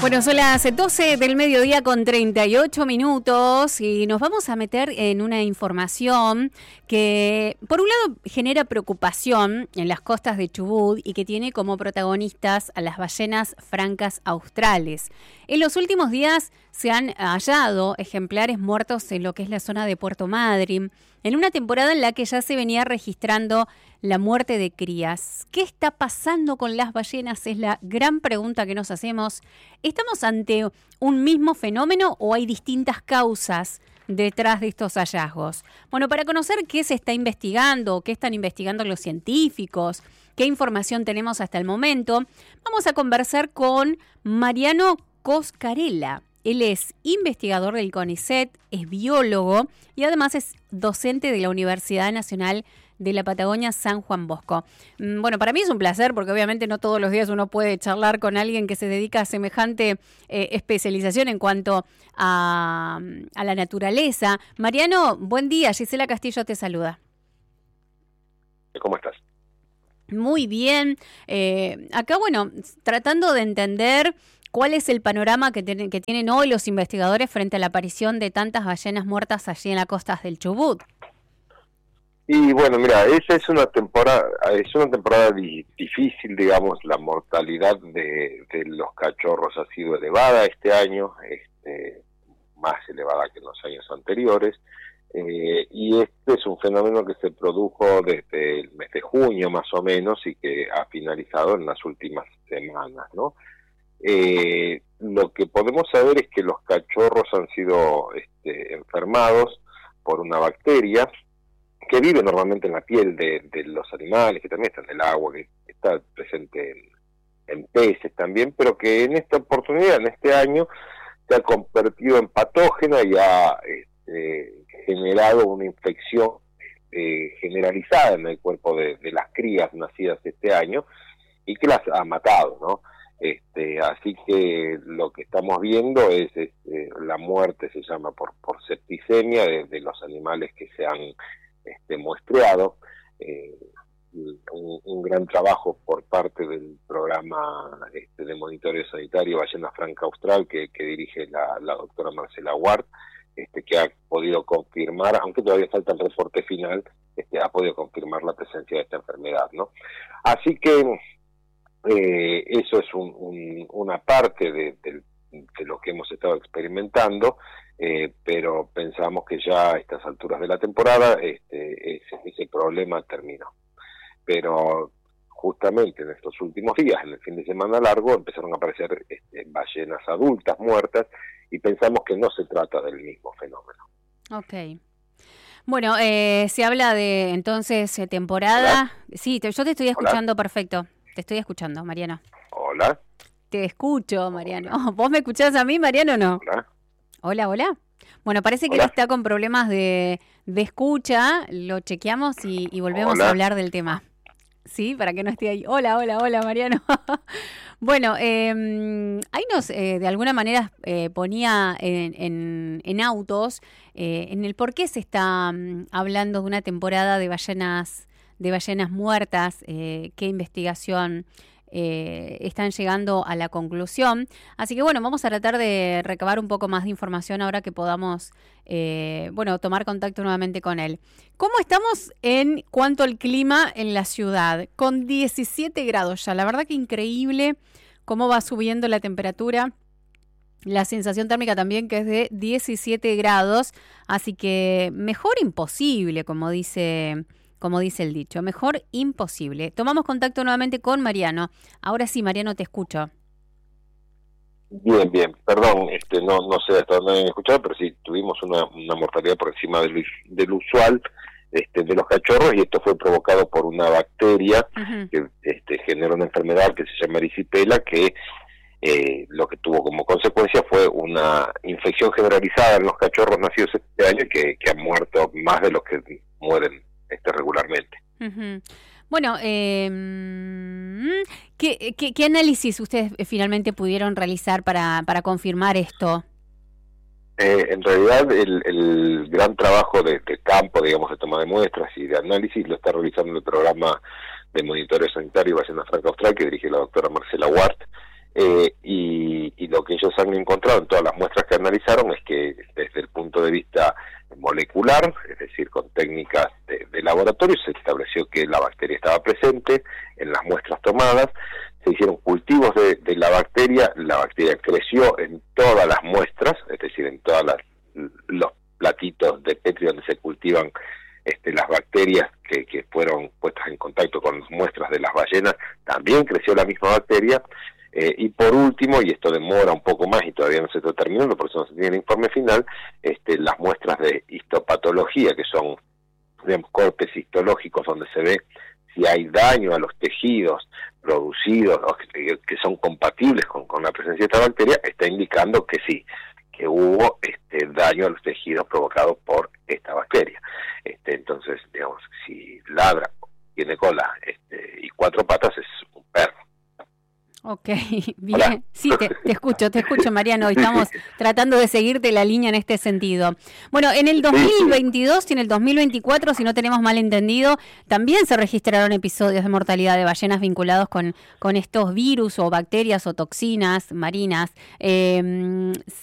Bueno, son las 12 del mediodía con 38 minutos y nos vamos a meter en una información que, por un lado, genera preocupación en las costas de Chubut y que tiene como protagonistas a las ballenas francas australes. En los últimos días se han hallado ejemplares muertos en lo que es la zona de Puerto Madryn, en una temporada en la que ya se venía registrando la muerte de crías. ¿Qué está pasando con las ballenas? Es la gran pregunta que nos hacemos. ¿Estamos ante un mismo fenómeno o hay distintas causas detrás de estos hallazgos? Bueno, para conocer qué se está investigando, qué están investigando los científicos, qué información tenemos hasta el momento, vamos a conversar con Mariano Coscarella. Él es investigador del CONICET, es biólogo y además es docente de la Universidad Nacional de la Patagonia San Juan Bosco. Bueno, para mí es un placer porque obviamente no todos los días uno puede charlar con alguien que se dedica a semejante especialización en cuanto a la naturaleza. Mariano, buen día. Gisela Castillo te saluda. ¿Cómo estás? Muy bien. Acá, bueno, tratando de entender ¿cuál es el panorama que tienen hoy los investigadores frente a la aparición de tantas ballenas muertas allí en las costas del Chubut? Y bueno, mira, esa es una temporada difícil, digamos. La mortalidad de los cachorros ha sido elevada este año, más elevada que en los años anteriores, y este es un fenómeno que se produjo desde el mes de junio más o menos y que ha finalizado en las últimas semanas, ¿no? Lo que podemos saber es que los cachorros han sido enfermados por una bacteria que vive normalmente en la piel de los animales, que también está en el agua, que está presente en peces también, pero que en esta oportunidad, en este año, se ha convertido en patógena y ha generado una infección generalizada en el cuerpo de las crías nacidas este año y que las ha matado, ¿no? Así que lo que estamos viendo es la muerte, se llama por septicemia, de los animales que se han muestreado. Un gran trabajo por parte del programa de monitoreo sanitario Ballena Franca Austral que dirige la doctora Marcela Ward, que ha podido confirmar, aunque todavía falta el reporte final, ha podido confirmar la presencia de esta enfermedad, ¿no? Así que eso es una parte de lo que hemos estado experimentando, pero pensamos que ya a estas alturas de la temporada ese problema terminó. Pero justamente en estos últimos días, en el fin de semana largo, empezaron a aparecer ballenas adultas muertas y pensamos que no se trata del mismo fenómeno. Ok. Bueno, se habla de entonces temporada. ¿Hola? Sí, yo te estoy escuchando. ¿Hola? Perfecto. Te estoy escuchando, Mariano. Hola. Te escucho, Mariano. ¿Vos me escuchás a mí, Mariano, o no? Hola. Hola, hola. Bueno, parece que él está con problemas de escucha. Lo chequeamos y volvemos a hablar del tema. Sí, para que no esté ahí. Hola, Mariano. Bueno, ahí nos, de alguna manera, ponía en autos en el por qué se está hablando de una temporada de ballenas muertas, qué investigación están llegando a la conclusión. Así que bueno, vamos a tratar de recabar un poco más de información ahora que podamos tomar contacto nuevamente con él. ¿Cómo estamos en cuanto al clima en la ciudad? Con 17 grados ya, la verdad que increíble cómo va subiendo la temperatura. La sensación térmica también, que es de 17 grados, así que mejor imposible, como dice el dicho, mejor imposible. Tomamos contacto nuevamente con Mariano. Ahora sí, Mariano, te escucho. Bien, perdón, no sé hasta dónde me han escuchado, pero sí, tuvimos una mortalidad por encima del usual de los cachorros, y esto fue provocado por una bacteria que genera una enfermedad que se llama erisipela, que lo que tuvo como consecuencia fue una infección generalizada en los cachorros nacidos este año, que han muerto más de los que mueren regularmente. Uh-huh. Bueno, ¿qué análisis ustedes finalmente pudieron realizar para confirmar esto? En realidad el gran trabajo de campo, digamos, de toma de muestras y de análisis lo está realizando el programa de monitoreo sanitario Ballena Franca Austral, que dirige la doctora Marcela Ward, y y lo que ellos han encontrado en todas las muestras que analizaron es que desde el punto de vista molecular, es decir, con técnicas de laboratorio, se estableció que la bacteria estaba presente en las muestras tomadas, se hicieron cultivos de la bacteria creció en todas las muestras, es decir, en todos los platitos de Petri donde se cultivan las bacterias que fueron puestas en contacto con las muestras de las ballenas, también creció la misma bacteria. Y por último, y esto demora un poco más y todavía no se está terminando, por eso no se tiene el informe final, las muestras de histopatología, que son, digamos, cortes histológicos donde se ve si hay daño a los tejidos producidos o que son compatibles con la presencia de esta bacteria, está indicando que sí, que hubo daño a los tejidos provocado por esta bacteria. Entonces, digamos, si ladra, tiene cola y 4 patas, es un perro. Ok, bien. Hola. Sí, te escucho, Mariano. Estamos tratando de seguirte la línea en este sentido. Bueno, en el 2022 y en el 2024, si no tenemos mal entendido, también se registraron episodios de mortalidad de ballenas vinculados con estos virus o bacterias o toxinas marinas.